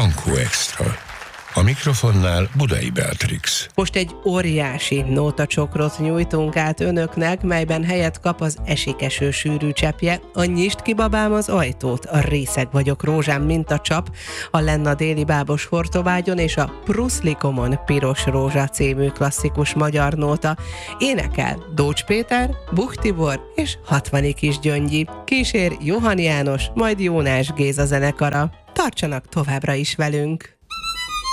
Frankó Extra. A mikrofonnál Budai Beatrix. Most egy óriási nótacsokrot nyújtunk át önöknek, melyben helyet kap az Esik-eső sűrű cseppje, a Nyisd ki babám az ajtót, a Részeg vagyok rózsám mint a csap, a Lenna déli bábos hortobágyon és a Pruszlikomon piros rózsa című klasszikus magyar nóta. Énekel Dócs Péter, Buch Tibor és Hatvani Kisgyöngyi. Kísér Johan János, majd Jónás Géza zenekara. Tartsanak továbbra is velünk!